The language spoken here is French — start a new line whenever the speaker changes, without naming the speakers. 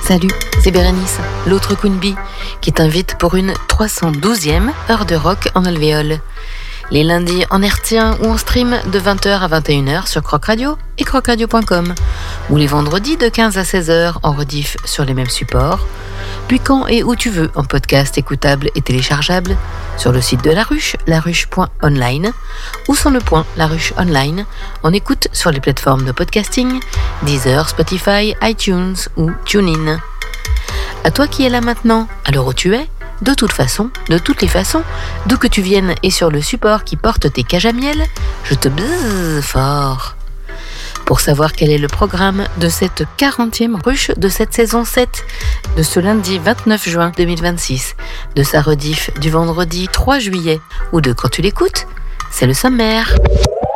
Salut, c'est Bérénice, l'autre Queen Bee, qui t'invite pour une 312e heure de rock en alvéole. Les lundis en hertzien ou en stream de 20h à 21h sur Croc Radio et crocradio.com, ou les vendredis de 15 à 16h en rediff sur les mêmes supports, puis quand et où tu veux en podcast écoutable et téléchargeable sur le site de La Ruche, laruche.online, ou sur le point La Ruche Online, en écoute sur les plateformes de podcasting, Deezer, Spotify, iTunes ou TuneIn. À toi qui es là maintenant, à l'heure où tu es, de toute façon, de toutes les façons, d'où que tu viennes et sur le support qui porte tes cages à miel, je te bzzz fort. Pour savoir quel est le programme de cette 40e ruche de cette saison 7, de ce lundi 29 juin 2026, de sa rediff du vendredi 3 juillet, ou de quand tu l'écoutes, c'est le sommaire.